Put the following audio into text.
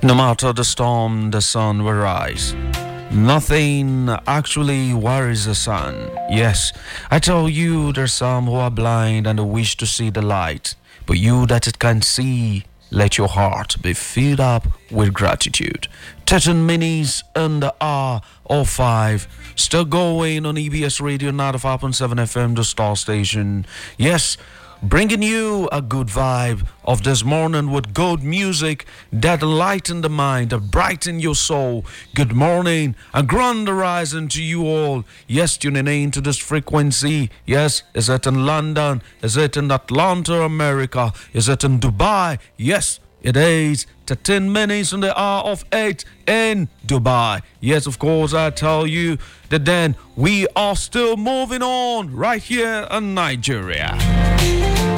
No matter the storm, the sun will rise. Nothing actually worries the sun. Yes, I tell you, there's some who are blind and wish to see the light. But you that it can see, let your heart be filled up with gratitude. 13 minutes in the hour of 5. Still going on EBS Radio 95.7 FM, the Star Station. Yes, bringing you a good vibe of this morning with good music that lighten the mind, that brighten your soul. Good morning and grand rising to you all. Yes, tuning in to this frequency. Yes, is it in London? Is it in Atlanta, America? Is it in Dubai? Yes, it is 13 minutes in the hour of 8 in Dubai. Yes, of course, I tell you that then we are still moving on right here in Nigeria.